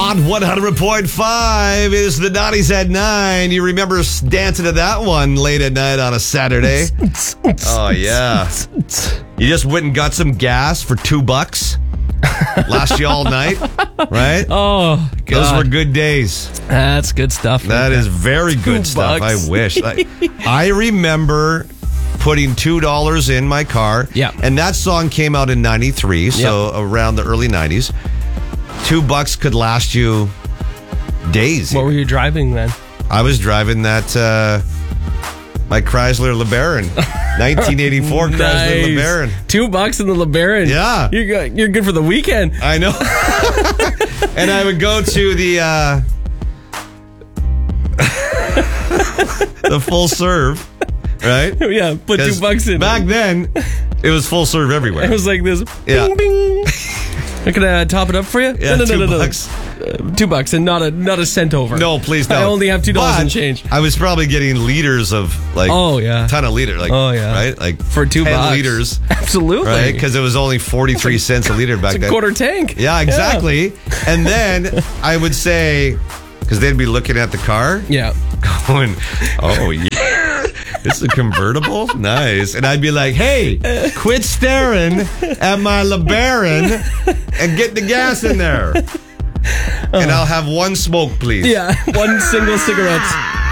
Hot 100.5 is the 90s at 9. You remember dancing to that one late at night on a Saturday? Oh, yeah. You just went and got some gas for $2. Last you all night, right? Oh, God. Those were good days. That's good stuff. That is very good stuff. I wish. I remember putting $2 in my car. Yeah. And that song came out in 93, so around the early 90s. $2 could last you days. What were you driving then? I was driving that my Chrysler LeBaron, 1984 Chrysler LeBaron. $2 in the LeBaron. Yeah, you're good for the weekend. I know. And I would go to the full serve, right? Yeah, put $2 in. Back then, it was full serve everywhere. It was like this. Yeah. Bing, bing. Can I top it up for you? Yeah, no. $2 and not a cent over. No, please don't. I only have $2 in change. I was probably getting liters of ton of liters. Right? Like for $2. 10 liters. Absolutely. Right? Because it was only 43 cents a liter back it's a then. Quarter tank. Yeah, exactly. Yeah. And then I would say, because they'd be looking at the car. Yeah. Going, oh, yeah. This is a convertible? Nice. And I'd be like, hey, quit staring at my LeBaron and get the gas in there. And I'll have one smoke, please. Yeah, one single cigarette.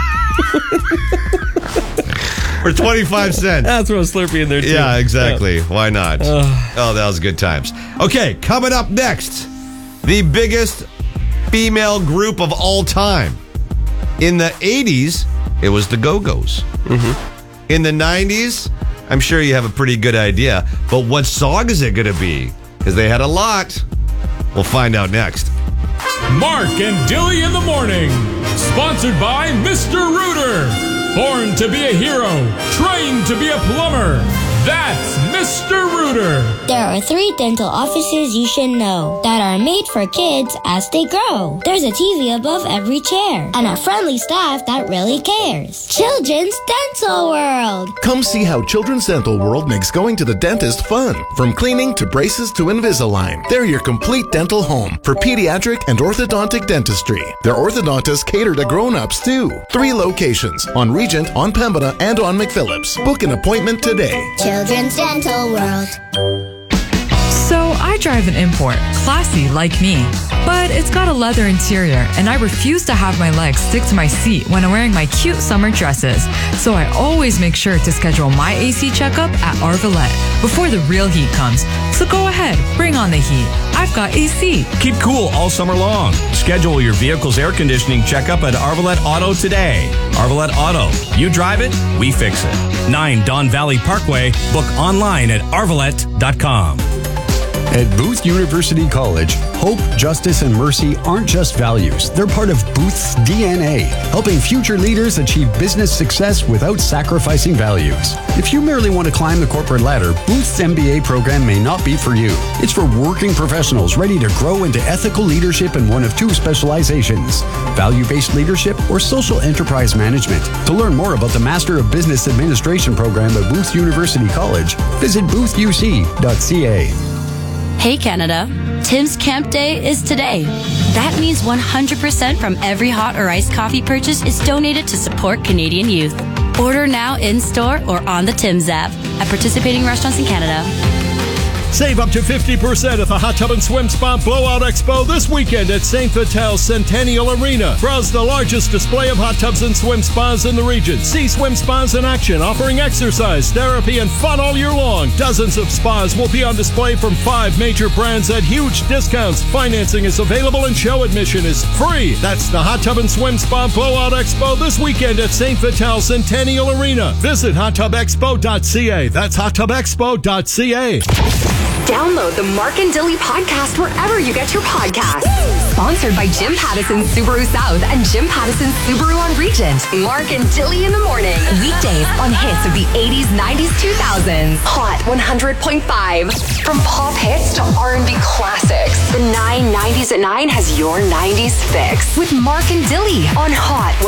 For 25 cents. I'll throw a Slurpee in there, too. Yeah, exactly. Yeah. Why not? Oh, that was good times. Okay, coming up next, the biggest female group of all time. In the 80s, it was the Go-Go's. Mm-hmm. In the 90s, I'm sure you have a pretty good idea. But what song is it going to be? Because they had a lot. We'll find out next. Mark and Dilly in the morning. Sponsored by Mr. Rooter. Born to be a hero. Trained to be a plumber. That's Mr. Rooter. There are 3 dental offices you should know that are made for kids as they grow. There's a TV above every chair and a friendly staff that really cares. Children's Dental World. Come see how Children's Dental World makes going to the dentist fun. From cleaning to braces to Invisalign. They're your complete dental home for pediatric and orthodontic dentistry. Their orthodontists cater to grown-ups too. 3 locations on Regent, on Pembina, and on McPhillips. Book an appointment today. Children's Dental World. So I drive an import, classy like me, but it's got a leather interior and I refuse to have my legs stick to my seat when I'm wearing my cute summer dresses. So I always make sure to schedule my AC checkup at Arvalette before the real heat comes. So go ahead, bring on the heat. I've got AC. Keep cool all summer long. Schedule your vehicle's air conditioning checkup at Arvalette Auto today. Arvalette Auto. You drive it, we fix it. 9 Don Valley Parkway. Book online at arvalette.com. At Booth University College, hope, justice, and mercy aren't just values. They're part of Booth's DNA, helping future leaders achieve business success without sacrificing values. If you merely want to climb the corporate ladder, Booth's MBA program may not be for you. It's for working professionals ready to grow into ethical leadership in one of 2 specializations, value-based leadership or social enterprise management. To learn more about the Master of Business Administration program at Booth University College, visit boothuc.ca. Hey Canada, Tim's Camp Day is today. That means 100% from every hot or iced coffee purchase is donated to support Canadian youth. Order now in-store or on the Tim's app at participating restaurants in Canada. Save up to 50% at the Hot Tub and Swim Spa Blowout Expo this weekend at St. Vital's Centennial Arena. Browse the largest display of hot tubs and swim spas in the region. See swim spas in action, offering exercise, therapy, and fun all year long. Dozens of spas will be on display from 5 major brands at huge discounts. Financing is available and show admission is free. That's the Hot Tub and Swim Spa Blowout Expo this weekend at St. Vital's Centennial Arena. Visit hottubexpo.ca. That's hottubexpo.ca. Download the Mark and Dilly podcast wherever you get your podcasts. Sponsored by Jim Pattison Subaru South and Jim Pattison Subaru on Regent. Mark and Dilly in the morning. Weekdays on hits of the 80s, 90s, 2000s. Hot 100.5. From pop hits to R&B classics. The 990s at 9 has your 90s fix. With Mark and Dilly on Hot